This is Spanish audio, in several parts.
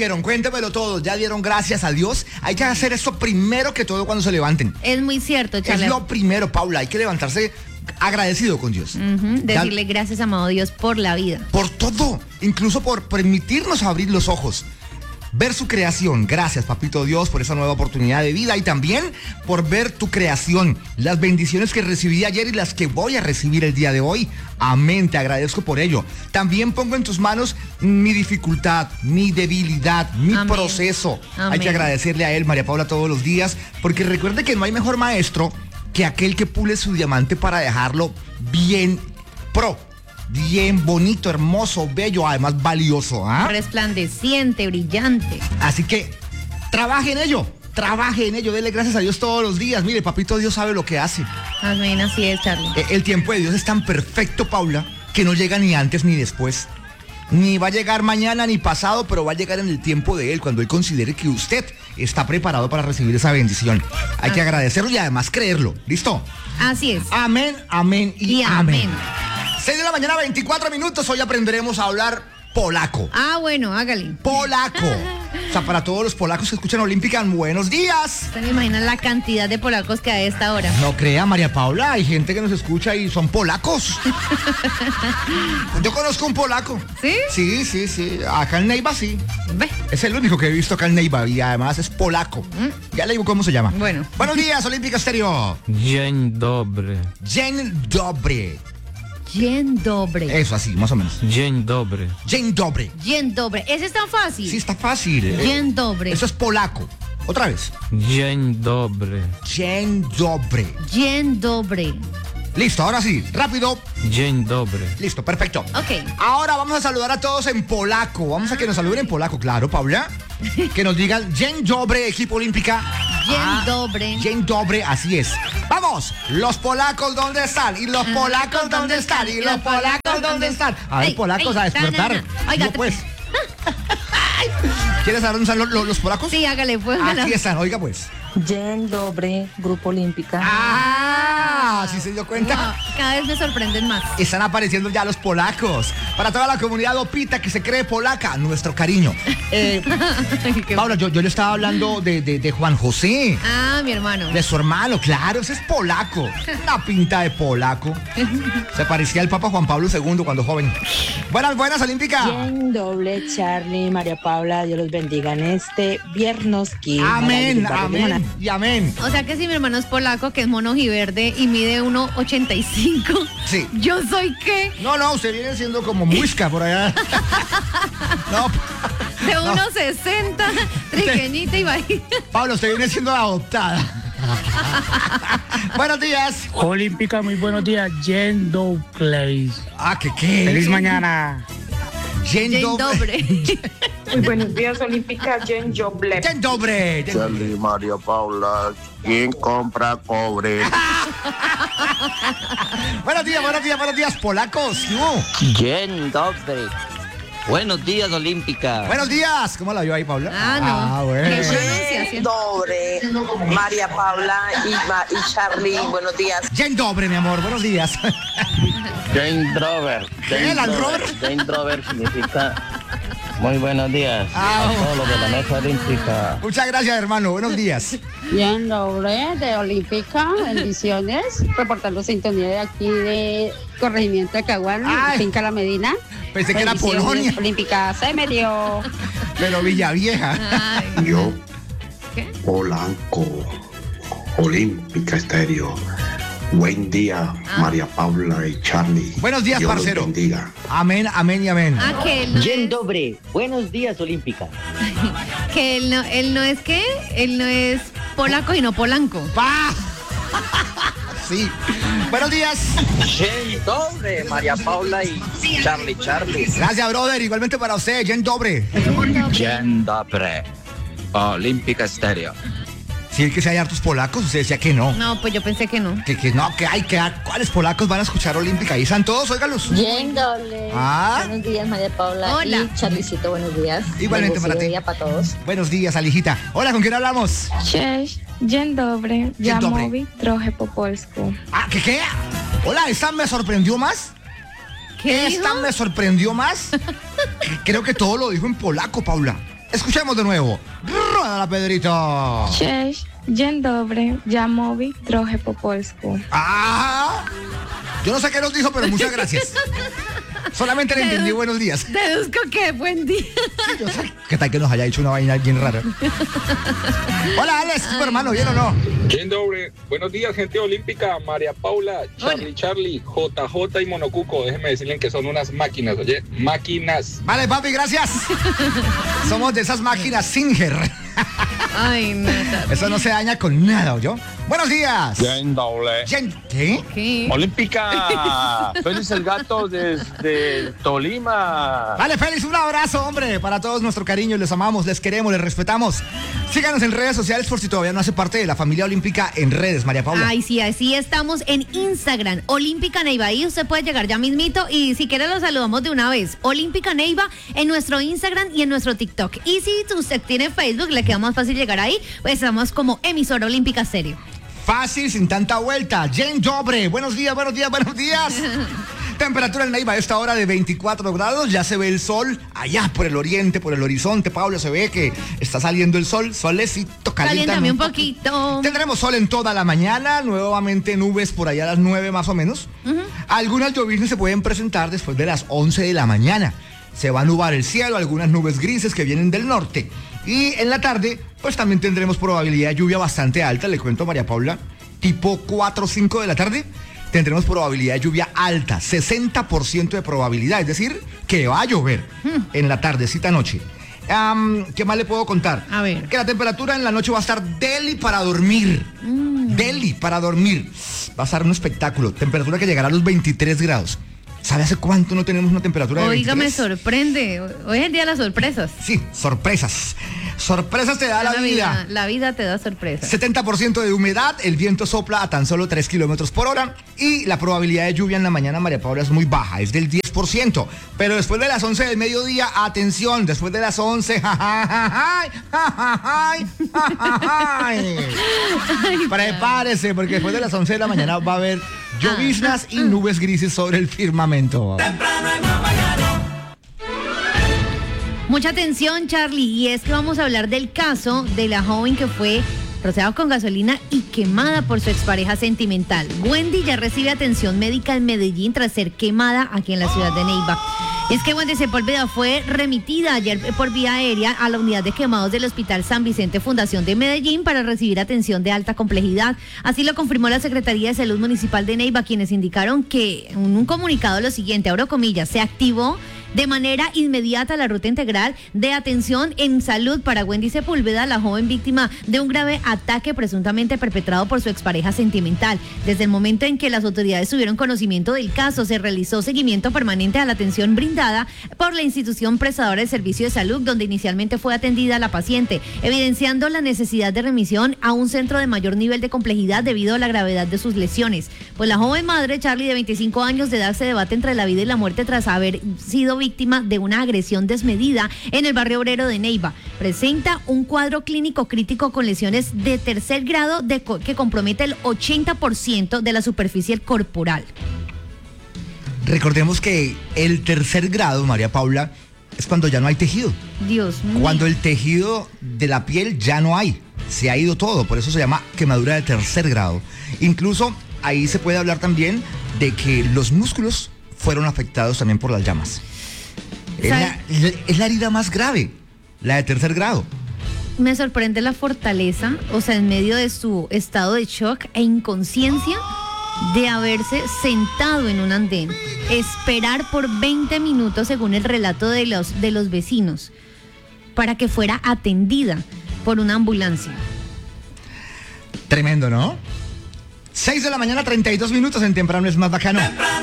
Cuéntemelo todo, ya dieron gracias a Dios. Hay que hacer esto primero que todo cuando se levanten. Es muy cierto, Charlie. Es lo primero, Paula, hay que levantarse agradecido con Dios. Decirle gracias, amado Dios, por la vida. Por todo, incluso por permitirnos abrir los ojos, ver su creación. Gracias, papito Dios, por esa nueva oportunidad de vida y también por ver tu creación, las bendiciones que recibí ayer y las que voy a recibir el día de hoy. Amén, te agradezco por ello. También pongo en tus manos mi dificultad, mi debilidad, mi proceso. Hay que agradecerle a él, María Paula, todos los días, porque recuerde que no hay mejor maestro que aquel que pule su diamante para dejarlo bien bien bonito, hermoso, bello, además valioso. Resplandeciente, brillante. Así que trabaje en ello, dele gracias a Dios todos los días. Mire, papito Dios sabe lo que hace. Amén, así es, Charlie. El tiempo de Dios es tan perfecto, Paula, que no llega ni antes ni después. Ni va a llegar mañana ni pasado, pero va a llegar en el tiempo de Él, cuando Él considere que usted está preparado para recibir esa bendición. Hay que agradecerlo y además creerlo. ¿Listo? Así es. Amén, amén y amén. 6 de la mañana, 24 minutos. Hoy aprenderemos a hablar polaco. Bueno, hágale. Polaco. O sea, para todos los polacos que escuchan Olímpica, buenos días. ¿Usted me imagina la cantidad de polacos que hay a esta hora? No crea, María Paula, hay gente que nos escucha y son polacos. Yo conozco un polaco. ¿Sí? Sí. Acá en Neiva sí. Ve. Es el único que he visto acá en Neiva y además es polaco. Ya le digo cómo se llama. Bueno. Buenos días, Olímpica Estéreo. Dzień dobry. Dzień dobry. Dzień dobry. Eso así, más o menos. Dzień dobry. Dzień dobry. Dzień dobry. Ese es tan fácil. Sí, está fácil. Dzień dobry. Eso es polaco. Otra vez. Dzień dobry. Dzień dobry. Dzień dobry. Listo, ahora sí, rápido. Dzień dobry. Listo, perfecto. Ok. Ahora vamos a saludar a todos en polaco. Vamos a que nos saluden en polaco, claro, Paula. Que nos digan Dzień dobry, equipo Olímpica. Dzień dobry. Dzień dobry, así es. Vamos, los polacos, ¿dónde están? Y los polacos, ¿dónde están? Y los polacos, ¿dónde están? A ver, polacos, a despertar. Oiga, No, pues. ¿Quieres saber dónde están los polacos? Sí, hágale, pues. Aquí están, oiga, pues. Dzień dobry, Grupo Olímpica. ¿Sí se dio cuenta? No, cada vez me sorprenden más. Están apareciendo ya los polacos. Para toda la comunidad opita que se cree polaca, nuestro cariño. Paula, yo le estaba hablando de Juan José. Mi hermano. De su hermano, claro, ese es polaco. Una pinta de polaco. Se parecía al Papa Juan Pablo II cuando joven. Buenas, Olímpica. Dzień dobry, Charlie, María Paula, Dios los bendiga en este viernes. Amén, amén y amén. O sea que si mi hermano es polaco, que es monojiverde y mide 1.85. Sí. ¿Yo soy qué? No, usted viene siendo como muisca por allá. No. De 1.60, trigueñita y bajita. Pablo, usted viene siendo adoptada. Buenos días. Olímpica, muy buenos días. Dzień dobry. ¿Qué? Feliz mañana. Dzień dobry. Muy buenos días, Olímpica. Dzień dobry. Dzień dobry. Charlie, María Paula, ¿quién compra cobre? Buenos días, polacos. Dzień dobry. Buenos días, Olímpica. Buenos días. ¿Cómo la vio ahí, Paula? No. Bueno. Qué pronunciación. Dobre, María Paula y Charlie, buenos días. Dzień dobry, mi amor, buenos días. Dzień dobry. Dzień dobry significa muy buenos días a todos los de la mesa olímpica. Muchas gracias, hermano. Buenos días. Bien, doble de Olímpica, bendiciones. Reportando sintonía de aquí de Corregimiento de Caguán, Finca La Medina. Pensé que era Polonia. Olímpica, se me dio. Pero Villavieja. Yo, ¿Qué? Polanco, Olímpica Estéreo. Buen día, María Paula y Charlie. Buenos días, Dios parcero. los bendiga. Amén, amén y amén. Que él no Dzień dobry. Buenos días, Olímpica. que él no es ¿qué? Él no es polaco y no polanco. Sí. Buenos días. Dzień dobry, María Paula y Charlie. Gracias, brother. Igualmente para usted. Dzień dobry. Dzień dobry. Olímpica Estéreo. Sí, que si hay hartos polacos, usted decía que no. No, pues yo pensé que no. ¿Cuáles polacos van a escuchar Olímpica? Ahí están todos, óigalos. Dzień dobry. Buenos días, María Paula. Hola. Y Charlicito, buenos días. Igualmente para ti. Día para todos. Buenos días, Alijita. Hola, ¿con quién hablamos? Cześć, dzień dobry. Dzień dobry. Ja mówię trochę po polsku. ¿Qué? Hola, ¿esta me sorprendió más? ¿Qué dijo? ¿Esta me sorprendió más? Creo que todo lo dijo en polaco, Paula. Escuchemos de nuevo. Ródala, Pedrito. Cześć, dzień dobry, ja mówi trochę po polsku. Ah, yo no sé qué nos dijo, pero muchas gracias. Solamente le entendí buenos días. Deduzco que buen día. Yo sé, ¿qué tal que nos haya dicho una vaina bien rara? Hola, Alex, tu hermano, ¿bien o no? Bien doble. Buenos días, gente olímpica. María Paula, Charlie, JJ y Monocuco. Déjenme decirles que son unas máquinas, oye, máquinas. Vale, papi, gracias. Somos de esas máquinas Singer. Ay, nada. Eso no se daña con nada, ¿oyó? Buenos días. Bien doble. ¿Qué? ¿Qué? Olímpica. Félix el Gato desde Tolima. Vale, Félix, un abrazo, hombre. Para todos nuestro cariño, les amamos, les queremos, les respetamos. Síganos en redes sociales por si todavía no hace parte de la familia olímpica en redes, María Paula. Ay, sí, así estamos en Instagram, Olímpica Neiva. Ahí usted puede llegar ya mismito y si quiere lo saludamos de una vez. Olímpica Neiva en nuestro Instagram y en nuestro TikTok. Y si usted tiene Facebook, le queda más fácil llegar ahí, pues estamos como emisora olímpica serio. Fácil, sin tanta vuelta. Jane Dobre, buenos días. Temperatura en Neiva a esta hora de 24 grados. Ya se ve el sol allá por el oriente, por el horizonte. Pablo, se ve que está saliendo el sol. Solecito, caliéntame un poquito. Tendremos sol en toda la mañana. Nuevamente nubes por allá a las 9 más o menos. Algunas lloviznas se pueden presentar después de las 11 de la mañana. Se va a nublar el cielo, algunas nubes grises que vienen del norte. Y en la tarde, pues también tendremos probabilidad de lluvia bastante alta. Le cuento a María Paula, tipo 4 o 5 de la tarde, tendremos probabilidad de lluvia alta, 60% de probabilidad. Es decir, que va a llover en la tardecita noche. ¿Qué más le puedo contar? A ver. Que la temperatura en la noche va a estar deli para dormir. Deli para dormir. Va a estar un espectáculo. Temperatura que llegará a los 23 grados. ¿Sabe hace cuánto no tenemos una temperatura de 23? Oiga, me sorprende. Hoy es el día de las sorpresas. Sí, sorpresas. Sorpresas te da la vida. La vida te da sorpresas. 70% de humedad, el viento sopla a tan solo 3 kilómetros por hora y la probabilidad de lluvia en la mañana, María Paula, es muy baja, es del 10%. Pero después de las 11 del mediodía, atención, después de las 11, prepárese, porque después de las 11 de la mañana va a haber lloviznas y nubes grises sobre el firmamento. Mucha atención, Charlie, y es que vamos a hablar del caso de la joven que fue rociada con gasolina y quemada por su expareja sentimental. Wendy ya recibe atención médica en Medellín tras ser quemada aquí en la ciudad de Neiva. Es que Wendy Sepúlveda fue remitida ayer por vía aérea a la unidad de quemados del Hospital San Vicente Fundación de Medellín para recibir atención de alta complejidad. Así lo confirmó la Secretaría de Salud Municipal de Neiva, quienes indicaron que en un comunicado lo siguiente, abro comillas, se activó de manera inmediata la ruta integral de atención en salud para Wendy Sepúlveda, la joven víctima de un grave ataque presuntamente perpetrado por su expareja sentimental. Desde el momento en que las autoridades tuvieron conocimiento del caso, se realizó seguimiento permanente a la atención brindada por la institución prestadora de servicio de salud, donde inicialmente fue atendida la paciente, evidenciando la necesidad de remisión a un centro de mayor nivel de complejidad debido a la gravedad de sus lesiones. Pues la joven madre, Charlie, de 25 años de edad, se debate entre la vida y la muerte tras haber sido víctima de una agresión desmedida en el barrio obrero de Neiva. Presenta un cuadro clínico crítico con lesiones de tercer grado que compromete el 80% de la superficie corporal. Recordemos que el tercer grado, María Paula, es cuando ya no hay tejido. Dios mío. Cuando el tejido de la piel ya no hay. Se ha ido todo. Por eso se llama quemadura de tercer grado. Incluso ahí se puede hablar también de que los músculos fueron afectados también por las llamas. Es la herida más grave, la de tercer grado. Me sorprende la fortaleza, o sea, en medio de su estado de shock e inconsciencia, de haberse sentado en un andén, esperar por 20 minutos, según el relato de los vecinos, para que fuera atendida por una ambulancia. Tremendo, ¿no? 6 de la mañana, 32 minutos en Temprano es más bacano.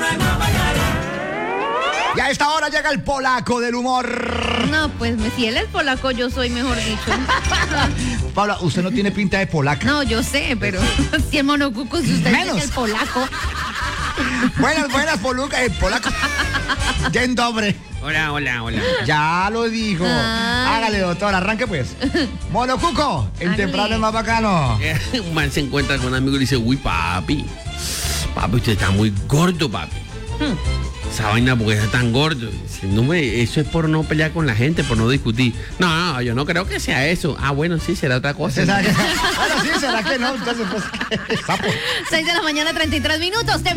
Y a esta hora llega el polaco del humor. No, pues si él es polaco, yo soy, mejor dicho. Paula, usted no tiene pinta de polaca. No, yo sé, pero si el monocuco, si usted es el polaco. Buenas, polaco. Dzień dobry. Hola. Ya lo dijo. Hágale, doctor, arranque pues. Monocuco, en Temprano es más bacano. Un man se encuentra con un amigo y le dice, uy, papi, usted está muy gordo, papi. esa vaina porque está tan gordo. Eso es por no pelear con la gente, por no discutir. No, yo no creo que sea eso. Ah, bueno, sí, será otra cosa. Bueno, sí, será que no. Entonces, pues, sapo. 6 de la mañana, 33 minutos.